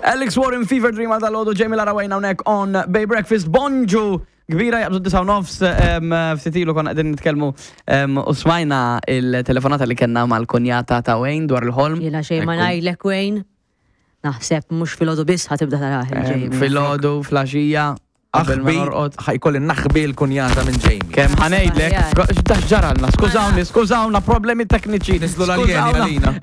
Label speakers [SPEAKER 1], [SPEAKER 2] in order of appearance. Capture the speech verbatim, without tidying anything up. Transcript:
[SPEAKER 1] Alex Warren, Fever Dream għal dal-ħodu, Jamie Lara Wayne hawnhekk on Bay Breakfast. Bonġu kbira jaqbżu disaw nofs ftitilu kon għedin nitkelmu u smajna il-telefonata li kena mal-konjata ta' Wayne dwar il-ħolm.
[SPEAKER 2] Jena xej ma ngħidlek Wayne. Naħseb mhux fil-ħodu biss ħatibda taraħ il-Jamie.
[SPEAKER 1] Fil-ħodu, flaxija.
[SPEAKER 3] Aħbi, ħajkolli naħbi l-kunjata minn Jamie.
[SPEAKER 1] Kem ħanejdlek, dax ġaralna, skużawni, skużawna, problemi tekniċi.
[SPEAKER 3] Nislu l-aljeni għalina.